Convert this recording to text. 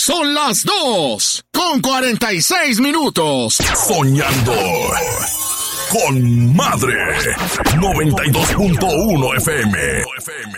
Son las 2:46. Soñando con Madre. 92.1 FM.